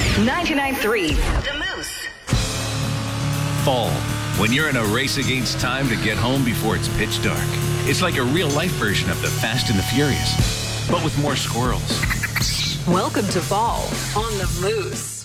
99.3 The Moose. Fall. When you're in a race against time to get home before it's pitch dark. It's like a real-life version of The Fast and the Furious, but with more squirrels. Welcome to fall on The Moose.